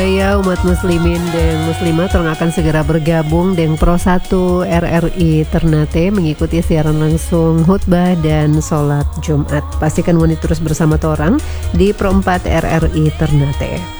Ya umat muslimin dan muslimat orang akan segera bergabung dengan Pro 1 RRI Ternate mengikuti siaran langsung khutbah dan sholat Jumat. Pastikan wanita terus bersama orang di Pro 4 RRI Ternate.